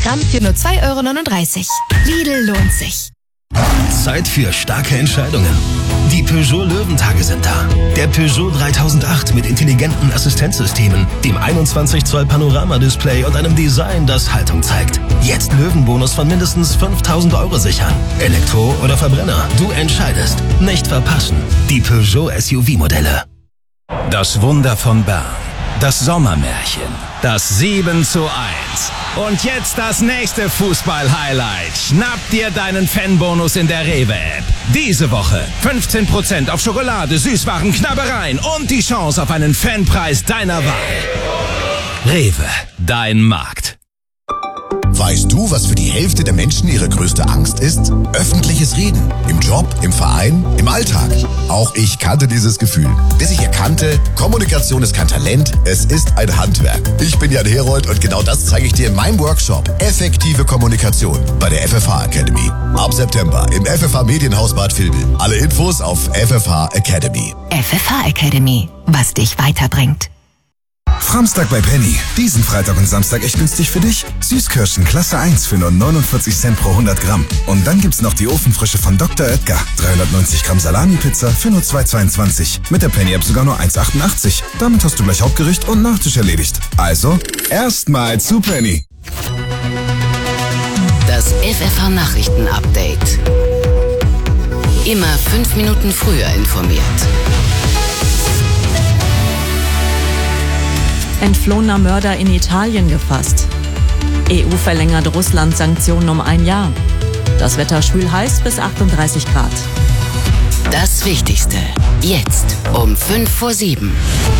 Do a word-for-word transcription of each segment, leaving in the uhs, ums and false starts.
Gramm für nur zwei Euro neununddreißig. Lidl lohnt sich. Zeit für starke Entscheidungen. Die Peugeot Löwentage sind da. Der Peugeot dreitausendacht mit intelligenten Assistenzsystemen, dem einundzwanzig Zoll Panoramadisplay und einem Design, das Haltung zeigt. Jetzt Löwenbonus von mindestens fünftausend Euro sichern. Elektro oder Verbrenner, du entscheidest. Nicht verpassen. Die Peugeot S U V-Modelle. Das Wunder von Bern. Das Sommermärchen. Das sieben zu eins. Und jetzt das nächste Fußball-Highlight. Schnapp dir deinen Fanbonus in der Rewe-App. Diese Woche fünfzehn Prozent auf Schokolade, Süßwaren, Knabbereien und die Chance auf einen Fanpreis deiner Wahl. Rewe, dein Markt. Weißt du, was für die Hälfte der Menschen ihre größte Angst ist? Öffentliches Reden. Im Job, im Verein, im Alltag. Auch ich kannte dieses Gefühl. Bis ich erkannte, Kommunikation ist kein Talent, es ist ein Handwerk. Ich bin Jan Herold und genau das zeige ich dir in meinem Workshop. Effektive Kommunikation bei der F F H Academy. Ab September im F F H Medienhaus Bad Vilbel. Alle Infos auf F F H Academy. F F H Academy, was dich weiterbringt. Framstag bei Penny. Diesen Freitag und Samstag echt günstig für dich. Süßkirschen Klasse eins für nur neunundvierzig Cent pro hundert Gramm. Und dann gibt's noch die Ofenfrische von Doktor Oetker. dreihundertneunzig Gramm Salami-Pizza für nur zwei Euro zweiundzwanzig. Mit der Penny-App sogar nur eins Euro achtundachtzig. Damit hast du gleich Hauptgericht und Nachtisch erledigt. Also, erstmal zu Penny. Das F F H-Nachrichten-Update. Immer fünf Minuten früher informiert. Entflohener Mörder in Italien gefasst. E U verlängert Russland Sanktionen um ein Jahr. Das Wetter schwül heiß bis achtunddreißig Grad. Das Wichtigste jetzt um fünf vor sieben.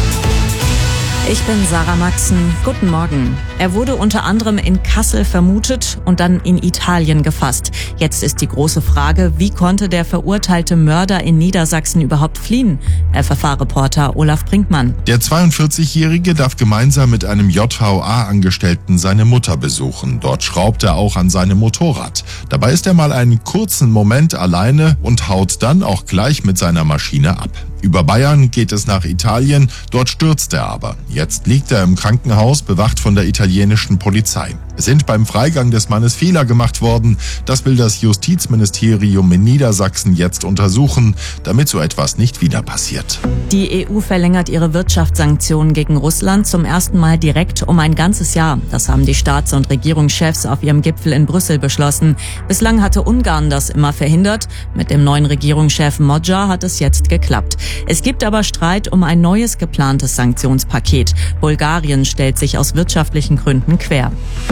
Ich bin Sarah Maxen. Guten Morgen. Er wurde unter anderem in Kassel vermutet und dann in Italien gefasst. Jetzt ist die große Frage, wie konnte der verurteilte Mörder in Niedersachsen überhaupt fliehen? F F H-Reporter Olaf Brinkmann. Der zweiundvierzigjährige darf gemeinsam mit einem J V A-Angestellten seine Mutter besuchen. Dort schraubt er auch an seinem Motorrad. Dabei ist er mal einen kurzen Moment alleine und haut dann auch gleich mit seiner Maschine ab. Über Bayern geht es nach Italien, dort stürzt er aber. Jetzt liegt er im Krankenhaus, bewacht von der italienischen Polizei. Es sind beim Freigang des Mannes Fehler gemacht worden. Das will das Justizministerium in Niedersachsen jetzt untersuchen, damit so etwas nicht wieder passiert. Die E U verlängert ihre Wirtschaftssanktionen gegen Russland zum ersten Mal direkt um ein ganzes Jahr. Das haben die Staats- und Regierungschefs auf ihrem Gipfel in Brüssel beschlossen. Bislang hatte Ungarn das immer verhindert. Mit dem neuen Regierungschef Magyar hat es jetzt geklappt. Es gibt aber Streit um ein neues geplantes Sanktionspaket. Bulgarien stellt sich aus wirtschaftlichen Gründen quer.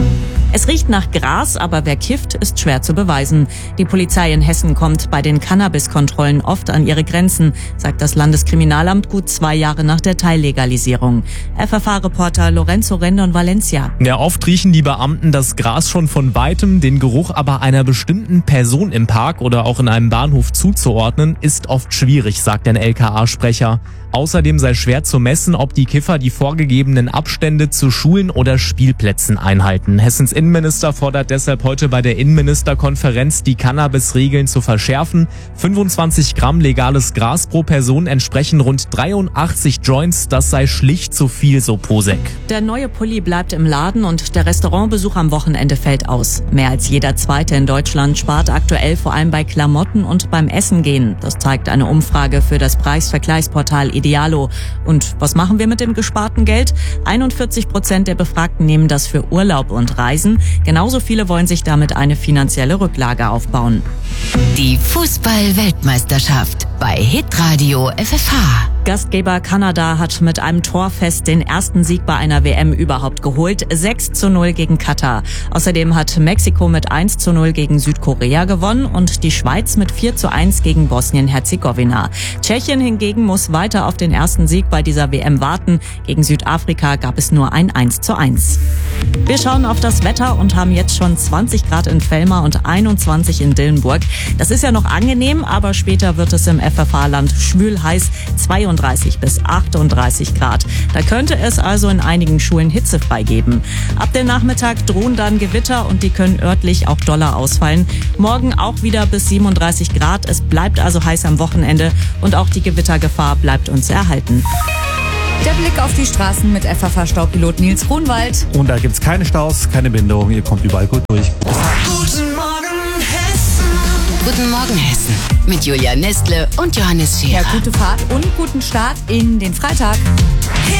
Es riecht nach Gras, aber wer kifft, ist schwer zu beweisen. Die Polizei in Hessen kommt bei den Cannabiskontrollen oft an ihre Grenzen, sagt das Landeskriminalamt gut zwei Jahre nach der Teillegalisierung. F F H-Reporter Lorenzo Rendon Valencia. Ja, oft riechen die Beamten das Gras schon von Weitem, den Geruch aber einer bestimmten Person im Park oder auch in einem Bahnhof zuzuordnen, ist oft schwierig, sagt ein L K A-Sprecher. Außerdem sei schwer zu messen, ob die Kiffer die vorgegebenen Abstände zu Schulen oder Spielplätzen einhalten. Hessens Innenminister fordert deshalb heute bei der Innenministerkonferenz, die Cannabis-Regeln zu verschärfen. fünfundzwanzig Gramm legales Gras pro Person entsprechen rund dreiundachtzig Joints. Das sei schlicht zu viel, so Posek. Der neue Pulli bleibt im Laden und der Restaurantbesuch am Wochenende fällt aus. Mehr als jeder Zweite in Deutschland spart aktuell vor allem bei Klamotten und beim Essen gehen. Das zeigt eine Umfrage für das Preisvergleichsportal Idealo. Und was machen wir mit dem gesparten Geld? einundvierzig Prozent der Befragten nehmen das für Urlaub und Reisen. Genauso viele wollen sich damit eine finanzielle Rücklage aufbauen. Die Fußball-Weltmeisterschaft bei Hitradio F F H. Gastgeber Kanada hat mit einem Torfest den ersten Sieg bei einer W M überhaupt geholt. sechs zu null gegen Katar. Außerdem hat Mexiko mit eins zu null gegen Südkorea gewonnen und die Schweiz mit vier zu eins gegen Bosnien-Herzegowina. Tschechien hingegen muss weiter auf den ersten Sieg bei dieser W M warten. Gegen Südafrika gab es nur ein eins zu eins. Wir schauen auf das Wetter und haben jetzt schon zwanzig Grad in Vellmar und einundzwanzig in Dillenburg. Das ist ja noch angenehm, aber später wird es im F F H-Land schwül heiß, zweiunddreißig bis achtunddreißig Grad. Da könnte es also in einigen Schulen hitzefrei geben. Ab dem Nachmittag drohen dann Gewitter und die können örtlich auch doller ausfallen. Morgen auch wieder bis siebenunddreißig Grad. Es bleibt also heiß am Wochenende und auch die Gewittergefahr bleibt uns erhalten. Der Blick auf die Straßen mit F A V-Staupilot Nils Grunwald. Und da gibt's keine Staus, keine Behinderung, ihr kommt überall gut durch. Guten Morgen Hessen. Guten Morgen Hessen. Mit Julia Nestle und Johannes Scherer. Ja, gute Fahrt und guten Start in den Freitag.